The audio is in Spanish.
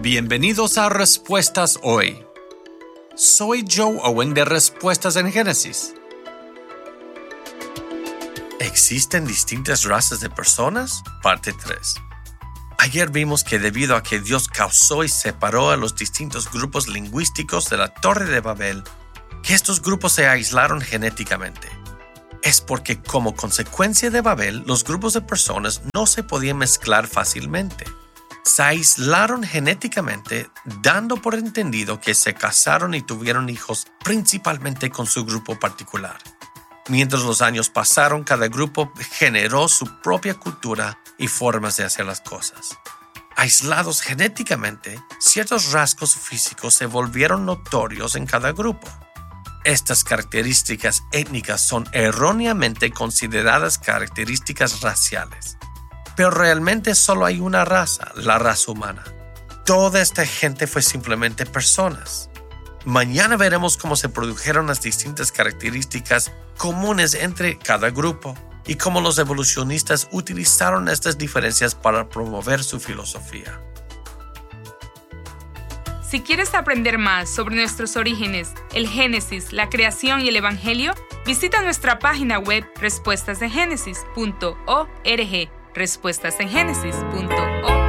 Bienvenidos a Respuestas Hoy. Soy Joe Owen de Respuestas en Génesis. ¿Existen distintas razas de personas? Parte 3. Ayer vimos que debido a que Dios causó y separó a los distintos grupos lingüísticos de la Torre de Babel, que estos grupos se aislaron genéticamente. Es porque como consecuencia de Babel, los grupos de personas no se podían mezclar fácilmente. Se aislaron genéticamente, dando por entendido que se casaron y tuvieron hijos principalmente con su grupo particular. Mientras los años pasaron, cada grupo generó su propia cultura y formas de hacer las cosas. Aislados genéticamente, ciertos rasgos físicos se volvieron notorios en cada grupo. Estas características étnicas son erróneamente consideradas características raciales. Pero realmente solo hay una raza, la raza humana. Toda esta gente fue simplemente personas. Mañana veremos cómo se produjeron las distintas características comunes entre cada grupo y cómo los evolucionistas utilizaron estas diferencias para promover su filosofía. Si quieres aprender más sobre nuestros orígenes, el Génesis, la creación y el Evangelio, visita nuestra página web respuestasengénesis.org. respuestasengenesis.org